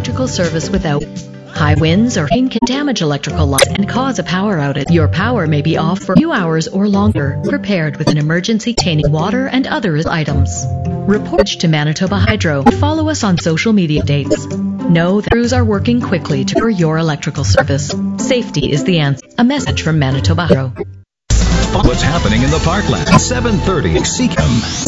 electrical service without. High winds or rain can damage electrical lines and cause a power outage. Your power may be off for a few hours or longer. Prepared with an emergency containing water and other items. Report to Manitoba Hydro. Follow us on social media updates. Know that crews are working quickly to restore your electrical service. Safety is the answer. A message from Manitoba Hydro. What's happening in the Parkland? 7:30 CKM.